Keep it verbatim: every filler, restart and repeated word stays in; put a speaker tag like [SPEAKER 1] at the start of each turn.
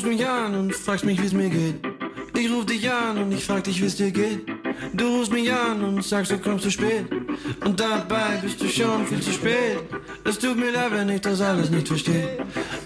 [SPEAKER 1] rufst mich an und fragst mich, wie's mir geht. Ich ruf dich an und ich frag dich, wie's dir geht. Du rufst mich an und sagst, du kommst zu spät. Und dabei bist du schon viel zu spät. Es tut mir leid, wenn ich das alles nicht verstehe.